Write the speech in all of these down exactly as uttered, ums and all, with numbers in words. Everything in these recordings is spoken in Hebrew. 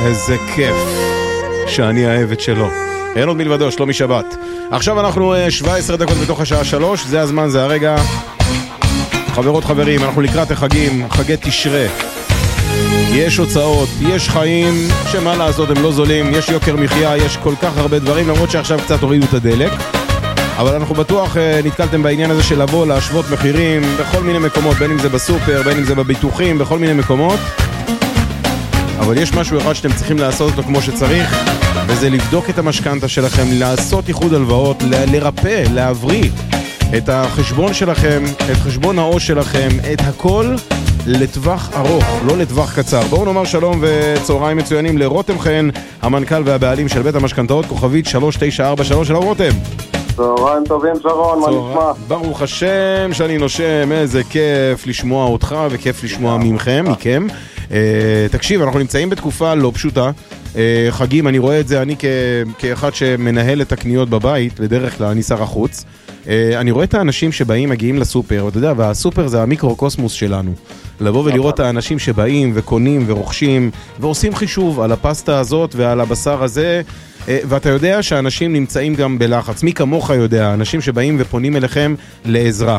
איזה כיף שאני האהבת שלו. אין עוד מלבדו, שלומי שבת. עכשיו אנחנו שבע עשרה דקות בתוך השעה שלוש, זה הזמן, זה הרגע. חברות חברים, אנחנו לקראת החגים, חגי תשרה. יש הוצאות, יש חיים, שמה לעשות, הם לא זולים, יש יוקר מחיה, יש כל כך הרבה דברים, למרות שעכשיו קצת הורידו את הדלק. אבל אנחנו בטוח נתקלתם בעניין הזה של לבוא, להשוות מחירים בכל מיני מקומות, בין אם זה בסופר, בין אם זה בביטוחים, בכל מיני מקומות. אבל יש משהו אחד שאתם צריכים לעשות אותו כמו שצריך, וזה לבדוק את המשכנתה שלכם, לעשות איחוד הלוואות, ל- לרפא, להבריא את החשבון שלכם, את חשבון העו"ש שלכם, את הכל לטווח ארוך, לא לטווח קצר. בואו נאמר שלום וצהריים מצוינים לרותם חן, המנכ"ל והבעלים של בית המשכנתאות, כוכבית שלוש תשע ארבע שלוש. שלום רותם. צהריים טובים שרון, מה נשמע? ברוך השם שאני נושם, איזה כיף לשמוע אותך וכיף לשמוע ממכם, מכם. תקשיב, אנחנו נמצאים בתקופה לא פשוטה, חגים, אני רואה את זה, אני כאחד שמנהל את הקניות בבית, בדרך כלל אני שר החוץ, אני רואה את האנשים שבאים, מגיעים לסופר, ואתה יודע, והסופר זה המיקרוקוסמוס שלנו, לבוא ולראות את האנשים שבאים וקונים ורוכשים ועושים חישוב על הפסטה הזאת ועל הבשר הזה, ואתה יודע שאנשים נמצאים גם בלחץ, מי כמוך יודע, אנשים שבאים ופונים אליכם לעזרה.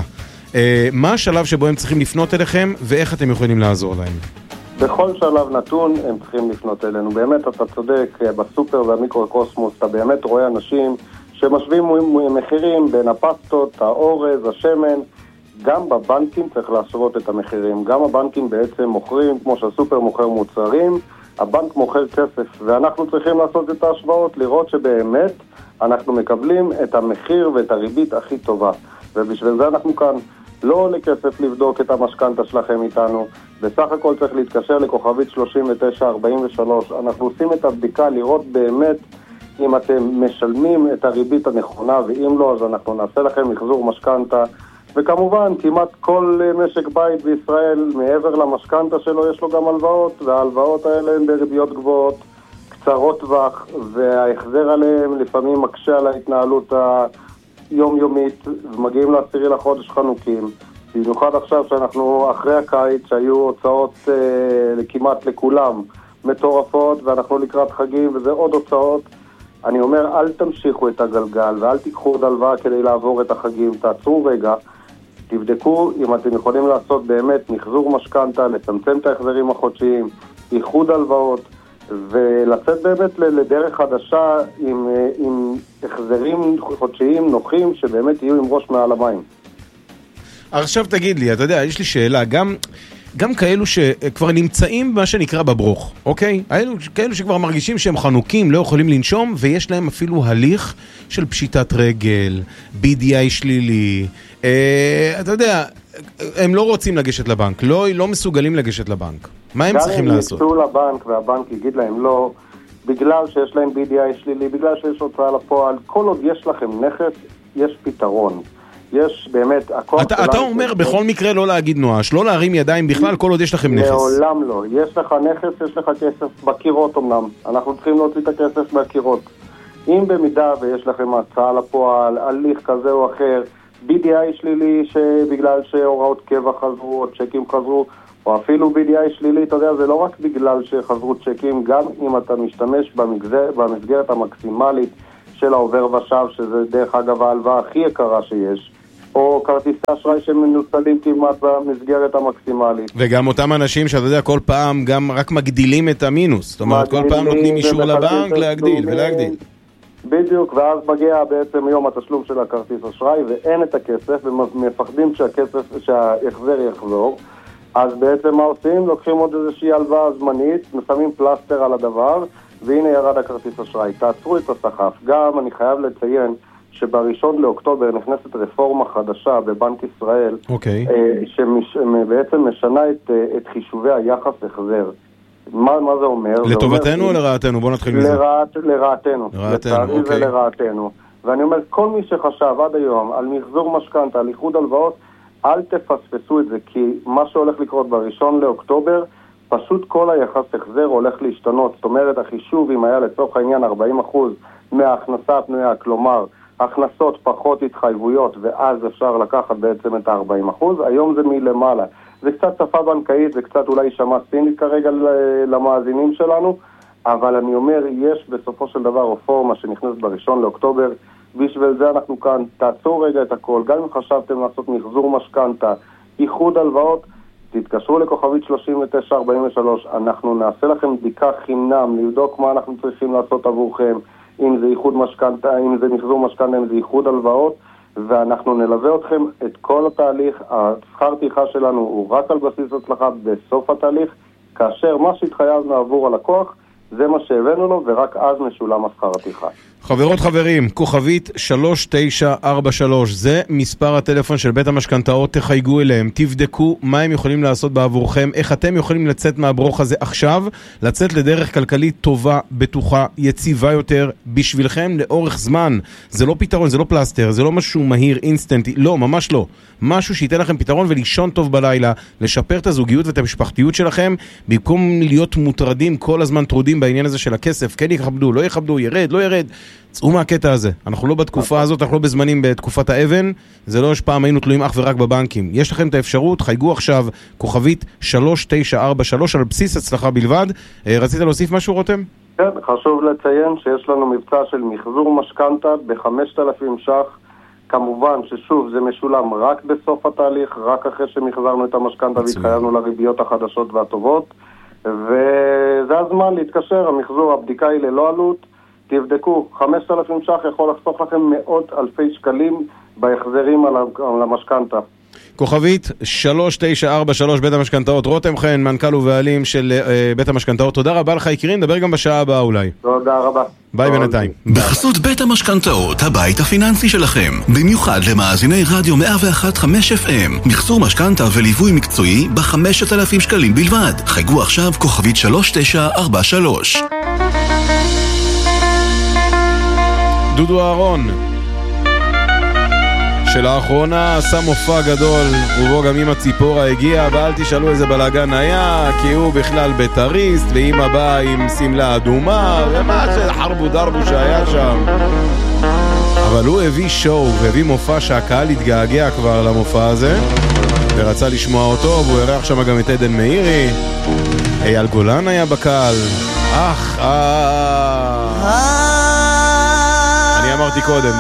מה השלב שבו הם צריכים לפנות אליכם ואיך אתם יכולים לעזור להם? בכל שלב נתון הם צריכים לפנות אלינו. באמת אתה צודק, בסופר והמיקרוקוסמוס אתה באמת רואה אנשים שמשווים מחירים בין הפסטות, האורז, השמן. גם בבנקים צריך להשוות את המחירים. גם הבנקים בעצם מוכרים, כמו שהסופר מוכר מוצרים, הבנק מוכר כסף, ואנחנו צריכים לעשות את ההשוואות, לראות שבאמת אנחנו מקבלים את המחיר ואת הריבית הכי טובה. ובשביל זה אנחנו כאן. לא עולה כסף לבדוק את המשכנתה שלכם איתנו, בסך הכל צריך להתקשר לכוכבית שלושים ותשע ארבעים ושלוש. אנחנו עושים את הבדיקה לראות באמת אם אתם משלמים את הריבית הנכונה, ואם לא אז אנחנו נעשה לכם מחזור משכנתה. וכמובן כמעט כל משק בית בישראל מעבר למשכנתה שלו יש לו גם הלוואות, וההלוואות האלה הן בריביות גבוהות, קצרות טווח, וההחזר עליהם לפעמים מקשה על ההתנהלות ה... יומיומית, ומגיעים לעשירי לחודש חנוקים. במיוחד עכשיו שאנחנו אחרי הקיץ, שהיו הוצאות אה, כמעט לכולם מטורפות, ואנחנו לקראת חגים, וזה עוד הוצאות. אני אומר, אל תמשיכו את הגלגל, ואל תיקחו עוד הלוואה כדי לעבור את החגים. תעצרו רגע, תבדקו אם אתם יכולים לעשות באמת מחזור משכנתה, לצמצם את ההחזרים החודשיים, איחוד הלוואות, ולצאת באמת לדרך חדשה עם, עם החזרים חודשיים נוחים שבאמת יהיו עם ראש מעל המים. עכשיו תגיד לי, אתה יודע, יש לי שאלה, גם, גם כאלו שכבר נמצאים מה שנקרא בברוך, אוקיי? כאלו שכבר מרגישים שהם חנוקים, לא יכולים לנשום, ויש להם אפילו הליך של פשיטת רגל, בי די איי שלילי, אה, אתה יודע, הם לא רוצים לגשת לבנק, לא, לא מסוגלים לגשת לבנק. מה הם צריכים לעשות? גם אם יצאו לבנק והבנק יגיד להם לא, בגלל שיש להם בי די איי שלילי, בגלל שיש הוצאה לפועל, כל עוד יש לכם נכס, יש פתרון. יש באמת... אתה, אתה אומר בכל מקרה לא להגיד נואש, לא להרים ידיים בכלל, כל עוד יש לכם נכס. לעולם לא. יש לך נכס, יש לך כסף בקירות אמנם. אנחנו צריכים להוציא את הכסף מהקירות. אם במידה ויש לכם הצעה לפועל, הליך כזה או אחר, בי די איי שלילי שבגלל שהוראות קבע חזרו או צ'קים חזרו, או אפילו בי די איי שלילי, אתה יודע, זה לא רק בגלל שחזרו צ'קים, גם אם אתה משתמש במסגרת, במסגרת המקסימלית של העובר ושב, שזה דרך אגב ההלוואה הכי יקרה שיש, או כרטיסי אשראי שמנוצלים כמעט במסגרת המקסימלית. וגם אותם אנשים שאתה יודע, כל פעם גם רק מגדילים את המינוס. זאת אומרת, כל פעם נותנים אישור לבנק להגדיל ולהגדיל. בדיוק, ואז מגיע בעצם יום התשלום של הכרטיס אשראי, ואין את הכסף, ומפחדים שהכסף, שההחזר יחזור. אז בעצם מה עושים? לוקחים עוד איזושהי הלוואה זמנית, שמים פלסטר על הדבר, והנה ירד הכרטיס אשראי. תעצרו את הסחף. גם אני חייב לציין שבראשון לאוקטובר נכנסת רפורמה חדשה בבנק ישראל, okay. שבעצם משנה את, את חישובי היחס החזר. מה, מה זה אומר? לטובתנו או לרעתנו? בוא נתחיל מזה. לרעת, לרעתנו. לרעתנו, אוקיי. ולרעתנו. ואני אומר, כל מי שחשב עד היום על מחזור משכנתה, על איחוד הלוואות, אל תפספסו את זה, כי מה שהולך לקרות בראשון לאוקטובר, פשוט כל היחס החזר הולך להשתנות. זאת אומרת, החישוב אם היה לצורך העניין ארבעים אחוז מההכנסה הפנויה, כלומר, הכנסות פחות התחייבויות, ואז אפשר לקחת בעצם את ה-ארבעים אחוז, היום זה מלמעלה. זה קצת שפה בנקאית, זה קצת אולי שמע סינית כרגע למאזינים שלנו, אבל אני אומר, יש בסופו של דבר רפורמה שנכנסת בראשון לאוקטובר, בשביל זה אנחנו כאן, תעצור רגע את הכל, גם אם חשבתם לעשות מחזור משכנתה, איחוד הלוואות, תתקשרו לכוכבית שלושים ותשע ארבעים ושלוש, אנחנו נעשה לכם בדיקה חינם, לבדוק מה אנחנו צריכים לעשות עבורכם, אם זה איחוד משכנתה, אם זה מחזור משכנתה, אם זה איחוד הלוואות, ואנחנו נלווה אתכם את כל התהליך. השכר טרחה שלנו הוא רק על בסיס הצלחה בסוף התהליך, כאשר מה שהתחייבנו עבור הלקוח, זה מה שהבאנו לו, ורק אז משולם השכר הטרחה. חברות חברים, כוכבית שלוש תשע ארבע שלוש, זה מספר הטלפון של בית המשכנתאות, תחייגו אליהם, תבדקו מה הם יכולים לעשות בעבורכם, איך אתם יכולים לצאת מהברוך הזה עכשיו, לצאת לדרך כלכלית טובה, בטוחה, יציבה יותר, בשבילכם לאורך זמן. זה לא פתרון, זה לא פלסטר, זה לא משהו מהיר, אינסטנטי, לא, ממש לא. משהו שייתן לכם פתרון ולישון טוב בלילה, לשפר את הזוגיות ואת המשפחתיות שלכם, במקום להיות מוטרדים כל הזמן טרודים בעניין הזה של הכסף, כן יכבדו, לא יכבדו, ירד, לא ירד. צאו מהקטע הזה. אנחנו לא בתקופה הזאת, אנחנו לא בזמנים בתקופת האבן, זה לא שפעם היינו תלויים אך ורק בבנקים. יש לכם את האפשרות, חייגו עכשיו, כוכבית שלוש תשע ארבע שלוש, על בסיס הצלחה בלבד. רצית להוסיף משהו, רותם? כן, חשוב לציין שיש לנו מבצע של מחזור משכנתה ב-חמשת אלפים ש"ח. כמובן ששוב זה משולם רק בסוף התהליך, רק אחרי שמחזרנו את המשכנתה והתחייבנו לריביות החדשות והטובות, וזה הזמן להתקשר. המחזור, הבדיקה היא ללא עלות, תבדקו, חמשת אלפים ש"ח יכול לחסוך לכם מאות אלפי שקלים בהחזרים על המשכנתה. כוכבית שלוש תשע ארבע שלוש, בית המשכנתאות. רותם חן, מנכ"ל ובעלים של uh, בית המשכנתאות, תודה רבה לך יקרים, נדבר גם בשעה הבאה אולי. תודה רבה. ביי בינתיים. בחסות בית המשכנתאות, הבית הפיננסי שלכם, במיוחד למאזיני רדיו מאה ואחת נקודה חמש אף אם, מחסור משכנתה וליווי מקצועי ב-חמשת אלפים שקלים בלבד. חייגו עכשיו כוכבית שלוש תשע ארבע שלוש. דודו אהרון שלאחרונה עשה מופע גדול, ובו גם אמא ציפורה הגיעה, ואל תשאלו איזה בלגן היה, כי הוא בכלל בטריסט, ואמא באה עם סמלה אדומה, ומה שחרבו דרבו שהיה שם. אבל הוא הביא שואו, והביא מופע שהקהל התגעגע כבר למופע הזה, ורצה לשמוע אותו, והוא הראה שם גם את עדן מאירי, אייל גולן היה בקהל, אך אה... אני אמרתי קודם,